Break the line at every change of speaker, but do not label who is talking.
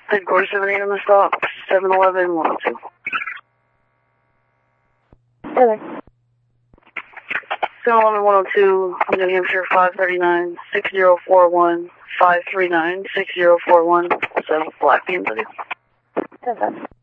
Headquarters 78 on the stop, 711-102.
Okay.
711-102, New Hampshire 539-6041, 539-6041, 7 Black BMW.
Okay.